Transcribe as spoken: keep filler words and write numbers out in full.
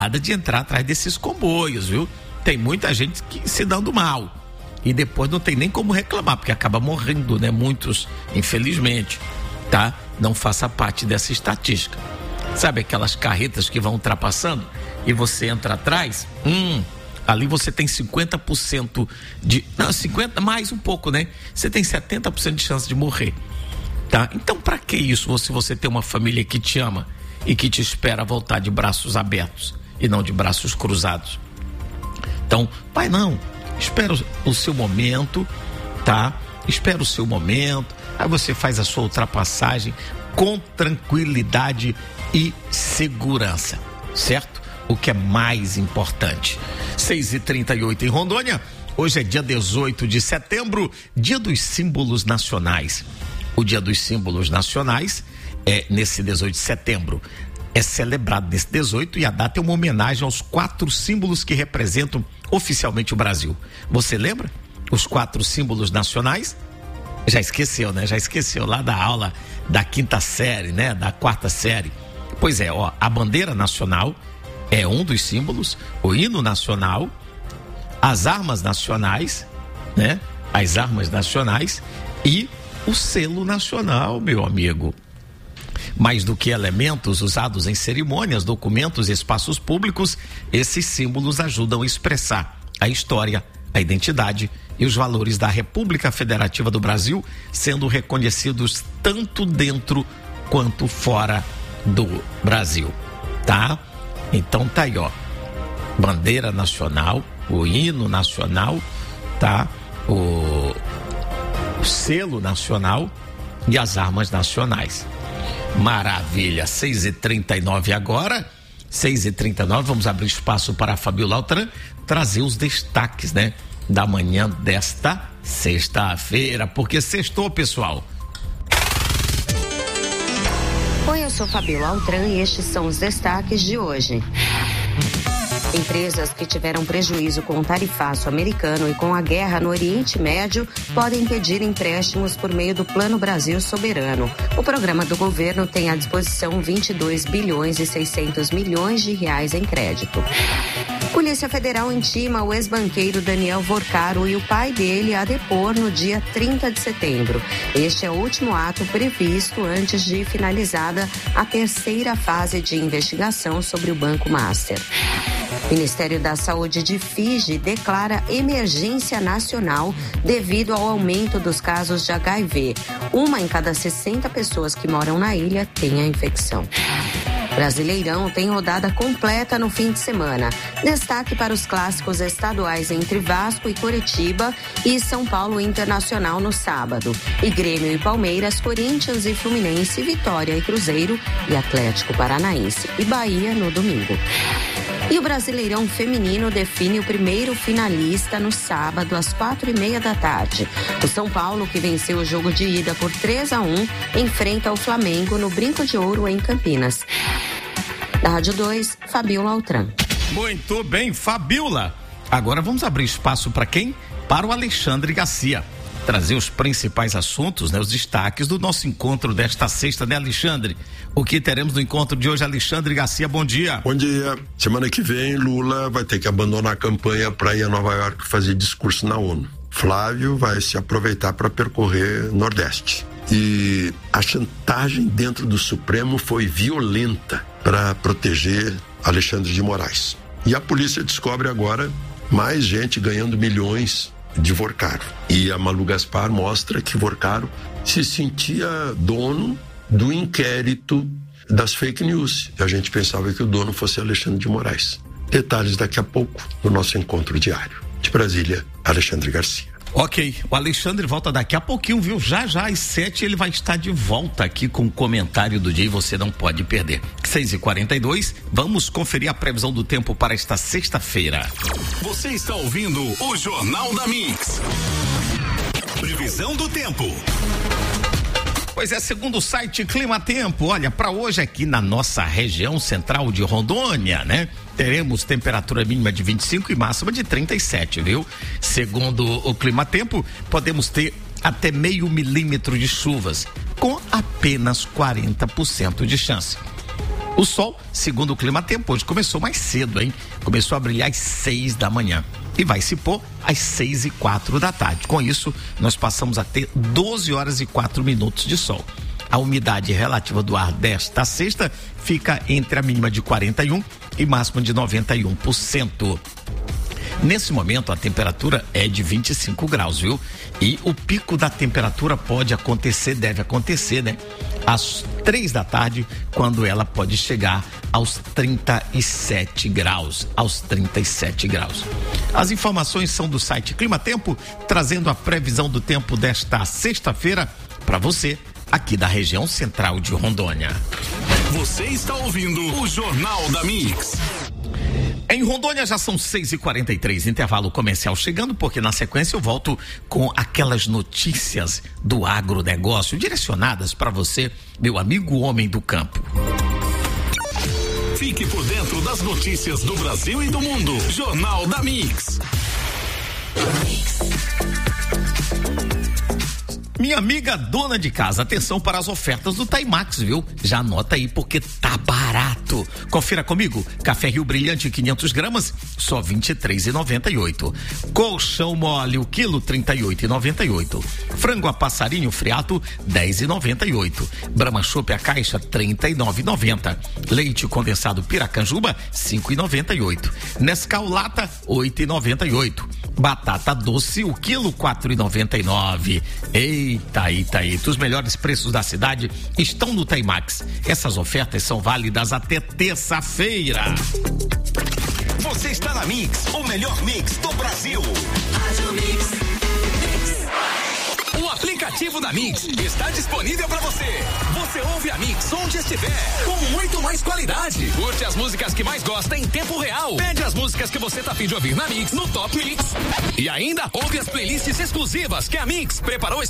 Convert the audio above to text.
de entrar atrás desses comboios, viu? Tem muita gente que se dando mal e depois não tem nem como reclamar, porque acaba morrendo, né? Muitos, infelizmente, tá? Não faça parte dessa estatística. Sabe aquelas carretas que vão ultrapassando e você entra atrás? Hum, ali você tem cinquenta por cento de... Não, cinquenta, mais um pouco, né? Você tem setenta por cento de chance de morrer, tá? Então, pra que isso? Se você tem uma família que te ama e que te espera voltar de braços abertos e não de braços cruzados. Então, pai, não, espera o seu momento, tá? Espera o seu momento, aí você faz a sua ultrapassagem com tranquilidade e segurança, certo? O que é mais importante. seis e trinta e oito em Rondônia, hoje é dia dezoito de setembro, dia dos símbolos nacionais. O dia dos símbolos nacionais é nesse dezoito de setembro. É celebrado nesse dezoito e a data é uma homenagem aos quatro símbolos que representam oficialmente o Brasil. Você lembra? Os quatro símbolos nacionais? Já esqueceu, né? Já esqueceu lá da aula da quinta série, né? Da quarta série. Pois é, ó, a bandeira nacional é um dos símbolos, o hino nacional, as armas nacionais, né? As armas nacionais e o selo nacional, meu amigo. Mais do que elementos usados em cerimônias, documentos e espaços públicos, esses símbolos ajudam a expressar a história, a identidade e os valores da República Federativa do Brasil, sendo reconhecidos tanto dentro quanto fora do Brasil, tá? Então tá aí, ó, bandeira nacional, o hino nacional, tá? O, o selo nacional e as armas nacionais. Maravilha, seis e trinta e nove agora, seis e trinta e nove, vamos abrir espaço para a Fabiola Altran trazer os destaques, né, da manhã desta sexta-feira, porque sextou, pessoal. Oi, eu sou Fabiola Altran e estes são os destaques de hoje. Empresas que tiveram prejuízo com o tarifaço americano e com a guerra no Oriente Médio podem pedir empréstimos por meio do Plano Brasil Soberano. O programa do governo tem à disposição vinte e dois bilhões e seiscentos milhões de reais em crédito. Polícia Federal intima o ex-banqueiro Daniel Vorcaro e o pai dele a depor no dia trinta de setembro. Este é o último ato previsto antes de finalizada a terceira fase de investigação sobre o Banco Master. Ministério da Saúde de Fiji declara emergência nacional devido ao aumento dos casos de H I V. Uma em cada sessenta pessoas que moram na ilha tem a infecção. Brasileirão tem rodada completa no fim de semana. Destaque para os clássicos estaduais entre Vasco e Coritiba e São Paulo Internacional no sábado. E Grêmio e Palmeiras, Corinthians e Fluminense, Vitória e Cruzeiro e Atlético Paranaense e Bahia no domingo. E o Brasileirão Feminino define o primeiro finalista no sábado às quatro e meia da tarde. O São Paulo, que venceu o jogo de ida por três a um, enfrenta o Flamengo no Brinco de Ouro em Campinas. Da Rádio dois, Fabiola Altran. Muito bem, Fabiola. Agora vamos abrir espaço para quem? Para o Alexandre Garcia. Trazer os principais assuntos, né, os destaques do nosso encontro desta sexta, né, Alexandre? O que teremos no encontro de hoje, Alexandre Garcia? Bom dia. Bom dia. Semana que vem, Lula vai ter que abandonar a campanha para ir a Nova York fazer discurso na ONU. Flávio vai se aproveitar para percorrer Nordeste. E a chantagem dentro do Supremo foi violenta para proteger Alexandre de Moraes. E a polícia descobre agora mais gente ganhando milhões de Vorcaro. E a Malu Gaspar mostra que Vorcaro se sentia dono do inquérito das fake news. A gente pensava que o dono fosse Alexandre de Moraes. Detalhes daqui a pouco no nosso encontro diário. De Brasília, Alexandre Garcia. Ok, o Alexandre volta daqui a pouquinho, viu? Já já às sete ele vai estar de volta aqui com o comentário do dia e você não pode perder. seis e quarenta e dois, vamos conferir a previsão do tempo para esta sexta-feira. Você está ouvindo o Jornal da Mix. Previsão do tempo. Pois é, segundo o site Clima Tempo, olha, para hoje aqui na nossa região central de Rondônia, né? Teremos temperatura mínima de vinte e cinco e máxima de trinta e sete, viu? Segundo o Clima Tempo, podemos ter até meio milímetro de chuvas, com apenas quarenta por cento de chance. O sol, segundo o Clima Tempo, hoje começou mais cedo, hein? Começou a brilhar às seis da manhã e vai se pôr às seis e quatro da tarde. Com isso, nós passamos a ter doze horas e quatro minutos de sol. A umidade relativa do ar desta sexta fica entre a mínima de quarenta e um e máxima de noventa e um por cento. Nesse momento, a temperatura é de vinte e cinco graus, viu? E o pico da temperatura pode acontecer, deve acontecer, né? Às três da tarde, quando ela pode chegar aos trinta e sete graus. Aos trinta e sete graus. As informações são do site Clima Tempo, trazendo a previsão do tempo desta sexta-feira para você, aqui da região central de Rondônia. Você está ouvindo o Jornal da Mix. Em Rondônia já são seis e quarenta e três, intervalo comercial chegando, porque na sequência eu volto com aquelas notícias do agronegócio direcionadas para você, meu amigo homem do campo. Fique por dentro das notícias do Brasil e do mundo. Jornal da Mix. Minha amiga dona de casa, atenção para as ofertas do Timax, viu? Já anota aí porque tá barato. Confira comigo. Café Rio Brilhante quinhentos gramas, só vinte e três reais e noventa e oito. Colchão mole, o quilo trinta e oito reais e noventa e oito. Frango a passarinho friato, dez reais e noventa e oito. Brahma Chopp a caixa, trinta e nove reais e noventa. Leite condensado Piracanjuba, cinco reais e noventa e oito. Nescau lata, oito reais e noventa e oito. Batata doce, o quilo quatro reais e noventa e nove. Eita, eita, eita, os melhores preços da cidade estão no Timax. Essas ofertas são válidas até terça-feira. Você está na Mix, o melhor mix do Brasil. O aplicativo da Mix está disponível para você. Você ouve a Mix onde estiver, com muito mais qualidade. Curte as músicas que mais gosta em tempo real. Pede as músicas que você tá a fim de ouvir na Mix, no Top Mix. E ainda ouve as playlists exclusivas que a Mix preparou